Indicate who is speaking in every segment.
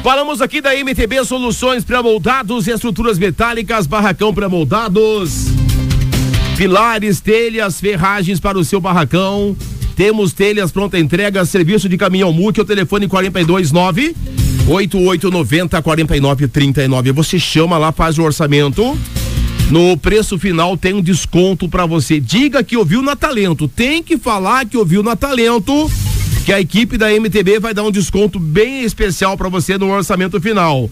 Speaker 1: Falamos aqui da MTB Soluções Pré-moldados e Estruturas Metálicas, barracão pré-moldados, pilares, telhas, ferragens para o seu barracão. Temos telhas pronta entrega, serviço de caminhão multi, o telefone 429-8890-4939. Você chama lá, faz o orçamento. No preço final tem um desconto para você. Diga que ouviu na Talento. Tem que falar que ouviu na Talento, que a equipe da MTB vai dar um desconto bem especial para você no orçamento final.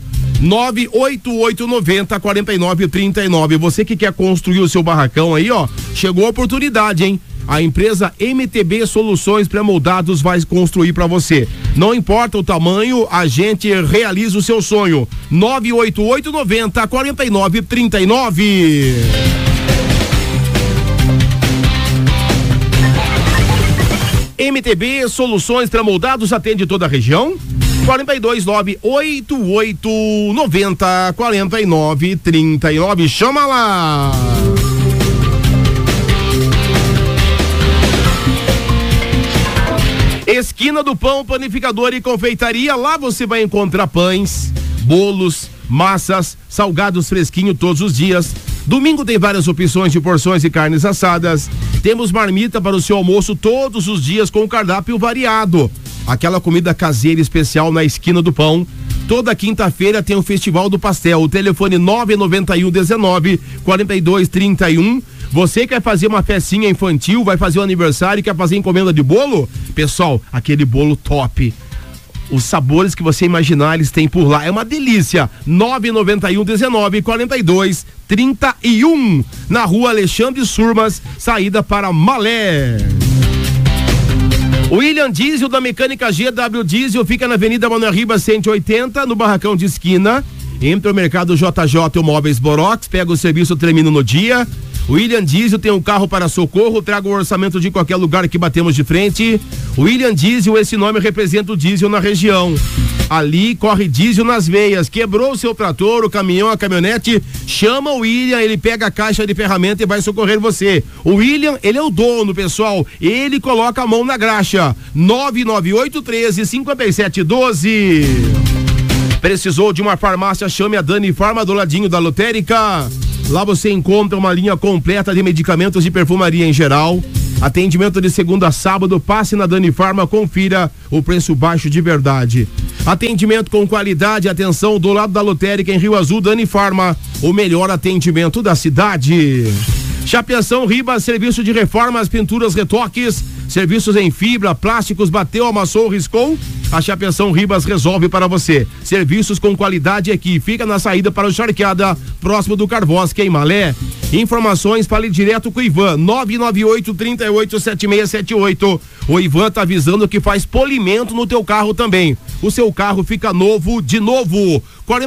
Speaker 1: 98890-4939. Você que quer construir o seu barracão aí, ó, chegou a oportunidade, hein? A empresa MTB Soluções Pré-moldados vai construir para você. Não importa o tamanho, a gente realiza o seu sonho. 98890-4939. MTB Soluções Pré-moldados atende toda a região. 4298890-4939. Chama lá. Esquina do Pão, Panificador e Confeitaria. Lá você vai encontrar pães, bolos, massas, salgados fresquinhos todos os dias. Domingo tem várias opções de porções de carnes assadas. Temos marmita para o seu almoço todos os dias com cardápio variado. Aquela comida caseira especial na Esquina do Pão. Toda quinta-feira tem o Festival do Pastel. O telefone 99119-4231. Você quer fazer uma festinha infantil, vai fazer um aniversário, quer fazer encomenda de bolo? Pessoal, aquele bolo top. Os sabores que você imaginar, eles têm por lá. É uma delícia. 99119-4231. Na rua Alexandre Surmas, saída para Malé. William Diesel da Mecânica GW Diesel fica na Avenida Manuel Ribas 180, no barracão de esquina. Entra o mercado JJ Móveis Borox, pega o serviço, termina no dia. William Diesel tem um carro para socorro, traga o orçamento de qualquer lugar que batemos de frente. William Diesel, esse nome representa o diesel na região. Ali corre diesel nas veias. Quebrou o seu trator, o caminhão, a caminhonete, chama o William, ele pega a caixa de ferramenta e vai socorrer você. O William, ele é o dono, pessoal. Ele coloca a mão na graxa. 99813-5712. Precisou de uma farmácia? Chame a Dani Farma do ladinho da lotérica. Lá você encontra uma linha completa de medicamentos e perfumaria em geral. Atendimento de segunda a sábado, passe na Dani Farma, confira o preço baixo de verdade. Atendimento com qualidade, atenção, do lado da lotérica em Rio Azul, Dani Farma, o melhor atendimento da cidade. Chapeação Ribas, serviço de reformas, pinturas, retoques, serviços em fibra, plásticos, bateu, amassou, riscou. A Chapeação Ribas resolve para você. Serviços com qualidade aqui. Fica na saída para o Charqueada, próximo do Carvosque, em Malé. Informações, fale direto com o Ivan, 998-387678. O Ivan tá avisando que faz polimento no teu carro também. O seu carro fica novo de novo.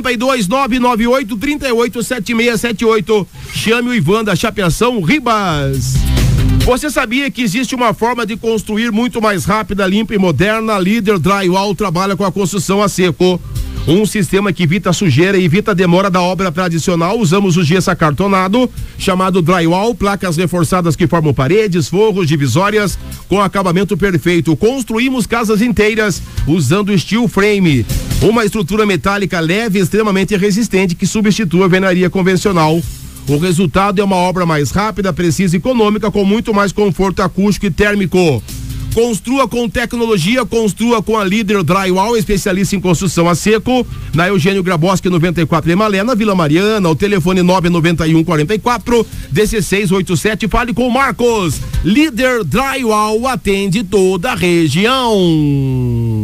Speaker 1: 42998387678. Chame o Ivan da Chapeação Ribas. Você sabia que existe uma forma de construir muito mais rápida, limpa e moderna? Líder Drywall trabalha com a construção a seco. Um sistema que evita sujeira e evita a demora da obra tradicional. Usamos o gesso acartonado, chamado Drywall, placas reforçadas que formam paredes, forros, divisórias, com acabamento perfeito. Construímos casas inteiras usando steel frame, uma estrutura metálica leve e extremamente resistente que substitui a alvenaria convencional. O resultado é uma obra mais rápida, precisa e econômica, com muito mais conforto acústico e térmico. Construa com tecnologia, construa com a Líder Drywall, especialista em construção a seco, na Eugênio Graboski 94 em Malé, na Vila Mariana, o telefone 991-44-1687. Fale com o Marcos. Líder Drywall atende toda a região.